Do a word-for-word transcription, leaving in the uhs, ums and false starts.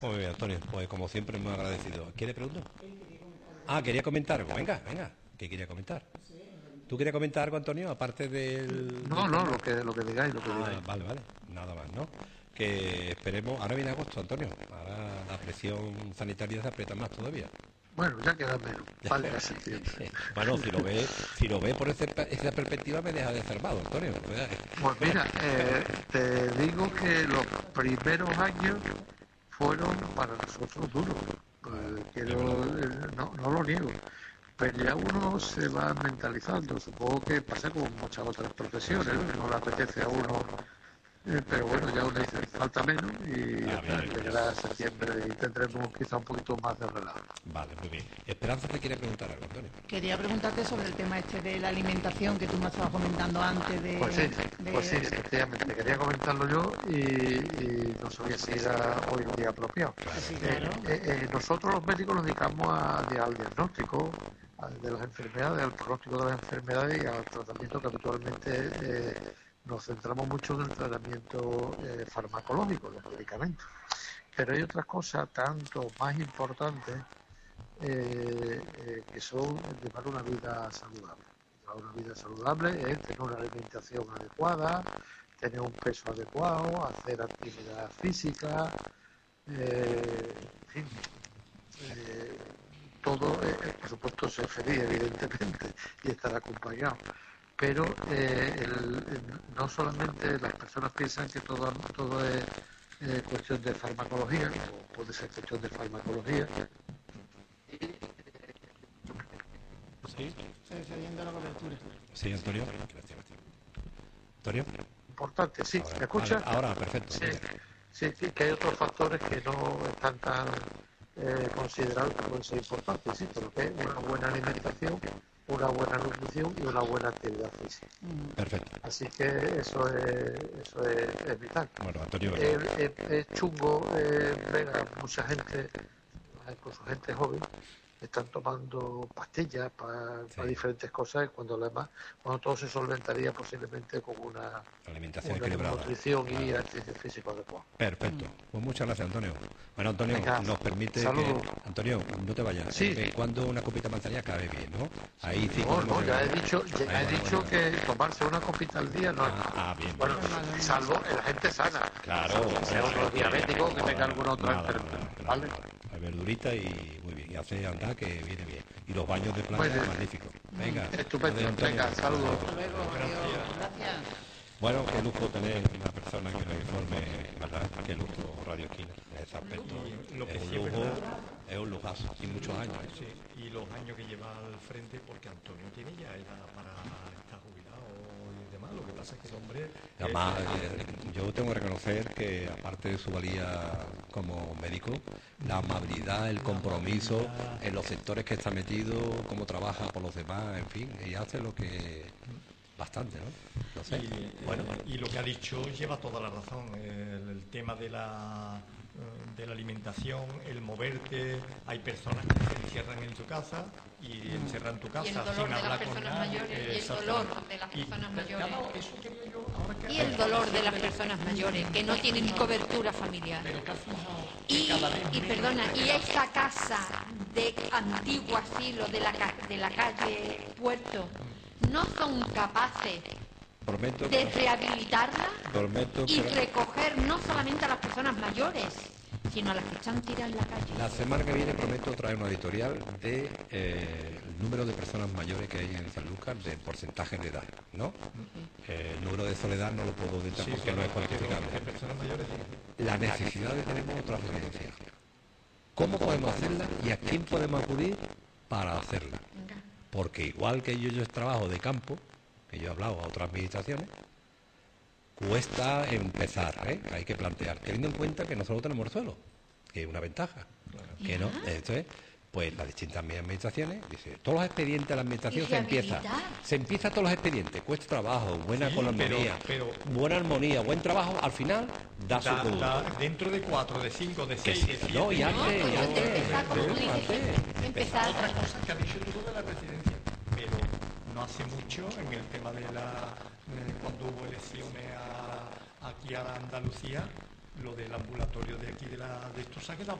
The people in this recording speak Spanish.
Muy bien, Antonio, pues como siempre muy agradecido. ¿Quiere preguntar? Ah, quería comentar algo. Venga, venga. ¿Qué quería comentar? ¿Tú querías comentar algo, Antonio, aparte del, No, del no, tema? lo que, lo que digáis, lo que Ah, digáis. vale, vale. Nada más, ¿no? Que esperemos. Ahora viene agosto, Antonio. Ahora la presión sanitaria se aprieta más todavía. Bueno, ya queda menos. Vale, a septiembre. Bueno, si lo ve, si lo ve por ese- esa perspectiva me deja desarmado, Antonio. Pues mira, eh, te digo que los primeros años fueron para nosotros duros. Claro, Eh, es quiero, verdad. eh, no, no lo niego. Pero ya uno se va mentalizando. Supongo que pasa con muchas otras profesiones, ¿no? Que no le apetece a uno. Eh, pero bueno, ya uno dice, falta menos y ya Ah, está, bien, bien. llegará septiembre y tendremos quizá un poquito más de relajo. Vale, muy bien. Esperanza te quiere preguntar algo, Antonio. Quería preguntarte sobre el tema este de la alimentación que tú me estabas comentando antes de... Pues sí, de- pues sí, efectivamente, quería comentarlo yo y, y no sabía si era hoy el día apropiado. Sí, Eh, claro. eh, eh, nosotros los médicos nos dedicamos a- al diagnóstico al- de las enfermedades, al pronóstico de las enfermedades y al tratamiento que habitualmente eh, nos centramos mucho en el tratamiento eh, farmacológico, los medicamentos. Pero hay otras cosas tanto más importantes eh, eh, que son llevar una vida saludable. Llevar una vida saludable es tener una alimentación adecuada, tener un peso adecuado, hacer actividad física, eh, en fin, eh, todo, eh, por supuesto, ser feliz, evidentemente, y estar acompañado. Pero eh, el- el- no solamente las personas piensan que todo, todo es eh, cuestión de farmacología, o puede ser cuestión de farmacología. Sí. Se está yendo la cobertura. Sí, Antonio. Antonio. Importante, sí, Ahora, ¿me escucha? vale, ahora, perfecto. Sí, Venga. sí, que que hay otros factores que no están tan eh, considerados que pueden ser importantes, sí, pero que es una buena alimentación, una buena nutrición y una buena actividad física. Perfecto. Así que eso es, eso es, es vital. Bueno, Antonio, Es, es- es chungo eh, ver a mucha gente, incluso gente joven, están tomando pastillas para sí, diferentes cosas, cuando además, cuando todo se solventaría posiblemente con una, alimentación una equilibrada. nutrición y Claro. ejercicio físico adecuado. Perfecto. Pues muchas gracias, Antonio. Bueno, Antonio, Venga, nos permite saludos. que... Antonio, no te vayas. Sí. Eh, cuando una copita de manzanilla cabe bien, ¿no? Ahí sí No, podemos no, ya he regalar. dicho, ya Ahí, he bueno, dicho bueno. que tomarse una copita al día no es Ah, ah, bien. bueno, bien. salvo en la gente sana. Claro. Que sea bueno, otro sí, diabético que nada, tenga alguna otra nada, enfermedad. nada, nada, ¿Vale? nada. Hay verdurita y muy bien. Y hace andar que viene bien. Y los baños de Muy playa, bien. magníficos. Venga. Estupendo. Adiós, Antonio. Venga, saludos. Hasta luego, adiós. Gracias. Bueno, qué lujo tener una persona que nos informe, ¿verdad? Qué lujo Radio Esquina en ese aspecto. Y lo que Es un sí es lujo, verdad- es un lujazo, y muchos años. ¿eh? Sí, y los años que lleva al frente, porque Antonio tiene ya edad para estar jubilado y demás. Lo que pasa es que el hombre. Además, eh, eh, yo tengo que reconocer que, aparte de su valía como médico, la amabilidad, el compromiso en los sectores que está metido, cómo trabaja por los demás, en fin, y hace lo que... bastante, ¿no? No sé. Y, Bueno, y lo que ha dicho lleva toda la razón. El, el tema de la, eh, de la alimentación, el moverte. Hay personas que se encierran en su casa y encerran tu casa Y el dolor sin de las hablar con personas nadie. mayores, y el Exactamente. dolor de las Y- personas pero, mayores. claro, eso quería yo, ahora que- Y el dolor de las personas mayores que no tienen cobertura familiar. Pero que has fijado que Y, cada vez y menos- perdona, y esa casa de antiguo asilo de la, ca- de la calle Puerto no son capaces prometo de que... rehabilitarla Prometo y que... recoger no solamente a las personas mayores, sino a las que están tiradas en la calle. La semana que viene prometo traer una editorial de eh, el número de personas mayores que hay en Sanlúcar, de porcentaje de edad, ¿no? Eh, el número de soledad no lo puedo decir Sí, porque no es cuantificable. que personas mayores La necesidad de tener otra residencia. ¿Cómo podemos hacerla y a quién podemos acudir para hacerla? Venga. Porque igual que yo, yo trabajo de campo, que yo he hablado a otras administraciones, cuesta empezar, ¿eh? Hay que plantear, teniendo en cuenta que nosotros tenemos el suelo, que es una ventaja, que no, esto es, pues las distintas administraciones, dice, todos los expedientes de la administración Y se empieza, rehabilitar. se empieza todos los expedientes, cuesta trabajo, buena Sí, con pero- armonía, pero- buena armonía, buen trabajo, al final da su Da- fruto. da- dentro de cuatro, de cinco, de Que seis, sí, de siete. no, y No, antes, pues y antes antes, empezar, como tú ¿eh? dices, Antes, empezar. Otra cosa que ha dicho tú de la residencia, pero no hace mucho en el tema de la eh, cuando hubo elecciones a- aquí a Andalucía, lo del ambulatorio de aquí de, la, de esto se ha quedado